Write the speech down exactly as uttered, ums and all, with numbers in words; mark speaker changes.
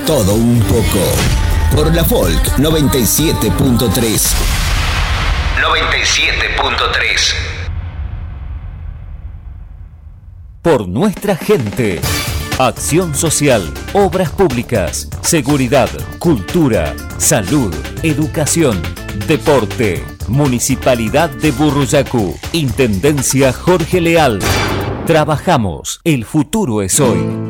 Speaker 1: todo un poco. Por la Folk noventa y siete punto tres. noventa y siete punto tres.
Speaker 2: Por nuestra gente. Acción social, obras públicas, seguridad, cultura, salud, educación, deporte. Municipalidad de Burruyacu. Intendencia Jorge Leal. Trabajamos. El futuro es hoy.